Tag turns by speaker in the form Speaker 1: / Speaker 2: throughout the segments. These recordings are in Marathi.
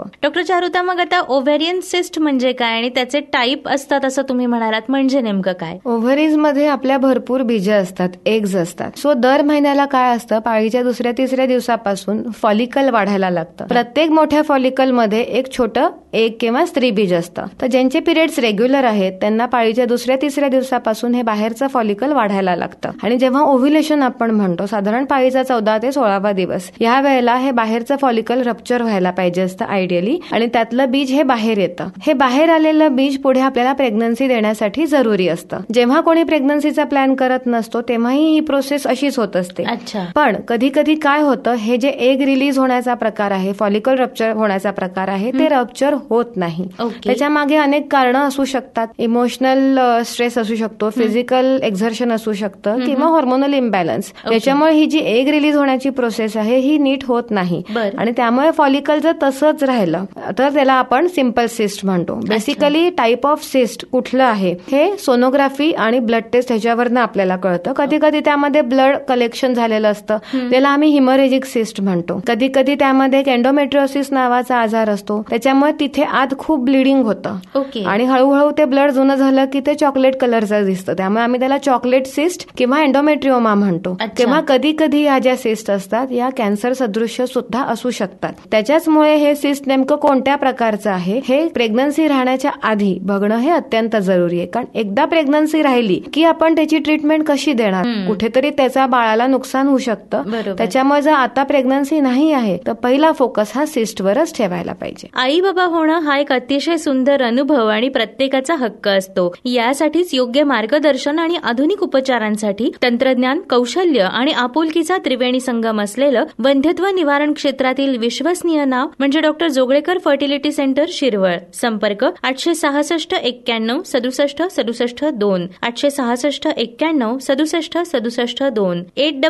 Speaker 1: शकतो.
Speaker 2: डॉक्टर चारुता, मग आता ओव्हेरियन सिस्ट म्हणजे काय आणि त्याचे टाईप असतात असं तुम्ही म्हणालात, म्हणजे नेमकं काय?
Speaker 1: ओव्हरीज मध्ये आपल्या भरपूर बीज असतात, एग्ज असतात. सो दर महिन्याला काय असतं, पाळीच्या 2-3 दिवसापासून फॉलिकल वाढायला लागतं. प्रत्येक मोठ्या फॉलिकल मध्ये एक छोटं एग किंवा स्त्री बीज असतं. तर ज्यांचे पिरियड्स रेग्युलर आहेत त्यांना पाळीच्या 2-3 दिवसापासून हे बाहेरचं फॉलिकल वाढायला लागतं. आणि जेव्हा ओव्ह्युलेशन आपण म्हणतो, साधारण पाळीचा 14 ते 16वा दिवस, या वेळेला हे बाहेरचं फॉलिकल रप्चर व्हायला पाहिजे असतं आयडियली, आणि त्यातलं बीज हे बाहेर येतं. हे बाहेर आलेलं बीज पुढे आपल्याला प्रेग्नन्सी देण्यासाठी जरुरी असतं. जेव्हा कोणी प्रेग्नन्सीचा प्लॅन करत नसतो तेव्हाही ही प्रोसेस अशीच होत असते. पण कधी कधी काय होतं, हे जे एग रिलीज होण्याचा प्रकार आहे, फॉलिकल रप्चर होण्याचा प्रकार आहे, ते रप्चर होत नाही. त्याच्या मागे अनेक कारणं असू शकतात. इमोशनल स्ट्रेस असू शकतो, फिजिकल एक्झर्शन असू शकतं, किंवा हॉर्मोनल इम्बॅलन्स. याच्यामुळे ही जी एग रिलीज होण्याची प्रोसेस आहे ही नीट होत नाही, आणि त्यामुळे फॉलिकल जर तसंच राहिलं तर त्याला आपण सिम्पल सिस्ट म्हणतो. बेसिकली टाईप ऑफ सिस्ट कुठलं आहे हे सोनोग्राफी आणि ब्लड टेस्ट ह्याच्यावरनं आपल्याला कळतं. कधी कधी त्यामध्ये ब्लड कलेक्शन झालेलं असतं, त्याला आम्ही हिमोरेजिक सिस्ट म्हणतो. कधी कधी त्यामध्ये एक एंडोमेट्रिओसिस नावाचा आजार असतो, त्याच्यामुळे तिथे आत खूप ब्लिडिंग होतं, आणि हळूहळू ते ब्लड जुनं झालं की ते चॉकलेट कलरचं दिसतं. त्यामुळे आम्ही त्याला चॉकलेट सिस्ट किंवा एंडोमेट्रिओमा म्हणतो. किंवा कधी कधी या ज्या सिस्ट असतात या कॅन्सर सदृश्य सुद्धा असू शकतात. त्याच्याचमुळे हे सिस्ट नेमकं कोणत्या प्रकारचं आहे हे प्रेग्नन्सी राहण्याच्या आधी बघणं हे अत्यंत जरुरी आहे. कारण एकदा प्रेग्नन्सी राहिली की आपण त्याची ट्रीटमेंट कशी देणार, कुठेतरी त्याचा बाळाला नुकसान होऊ शकतं. त्याच्यामुळे जर आता प्रेग्नन्सी नाही आहे तर पहिला फोकस हा सिस्टवरच ठेवायला पाहिजे.
Speaker 2: आई बाबा होणं हा एक अतिशय सुंदर अनुभव आणि प्रत्येकाचा हक्क असतो. यासाठीच योग्य मार्गदर्शन आणि आधुनिक उपचारांसाठी तंत्रज्ञान, कौशल्य आणि आपुलकीचा त्रिवेणी संगम असलेलं वंध्यत्व निवारण क्षेत्रातील विश्वसनीय नाव म्हणजे doctor Joglekar fertility centre Shirwal. संपर्क 866-91-67-67-2 866-91-67-67-2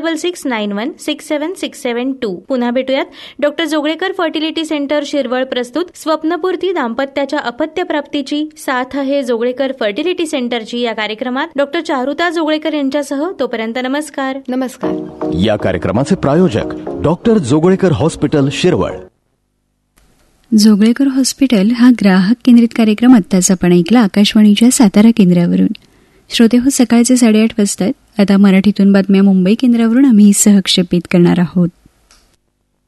Speaker 2: 8669167672. पुन्हा भेटूयात. Doctor Joglekar fertility centre Shirwal प्रस्तुत स्वप्नपूर्ती दाम्पत्याच्या अपत्यप्राप्तीची साथ आहे जोगळेकर फर्टिलिटी सेंटरची या कार्यक्रमात डॉक्टर चारुता जोगळेकर यांच्यासह. तोपर्यंत नमस्कार.
Speaker 1: नमस्कार.
Speaker 3: या कार्यक्रमाचे प्रायोजक doctor Joglekar hospital Shirwal.
Speaker 4: Joglekar hospital हा ग्राहक केंद्रित कार्यक्रम आत्ताच आपण ऐकला आकाशवाणीच्या सातारा केंद्रावरून. श्रोते हो, सकाळचे 8:30 वाजतात. आता मराठीतून बातम्या मुंबई केंद्रावरून आम्ही सहक्षेपित करणार आहोत.